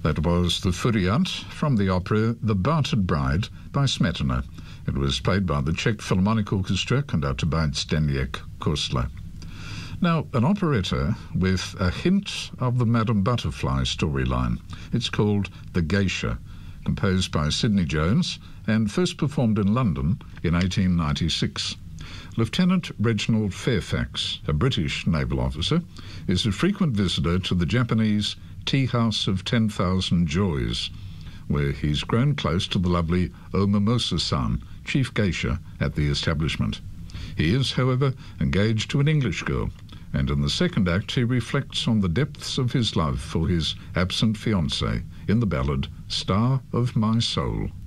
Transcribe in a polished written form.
That was The Furiant from the opera The Bartered Bride by Smetana. It was played by the Czech Philharmonic Orchestra, conducted by Zdeněk Kostler. Now, an operetta with a hint of the Madame Butterfly storyline. It's called The Geisha, composed by Sidney Jones and first performed in London in 1896. Lieutenant Reginald Fairfax, a British naval officer, is a frequent visitor to the Japanese Tea House of 10,000 Joys, where he's grown close to the lovely Omimosa-san, chief geisha at the establishment. He is, however, engaged to an English girl, and in the second act he reflects on the depths of his love for his absent fiancée in the ballad Star of My Soul.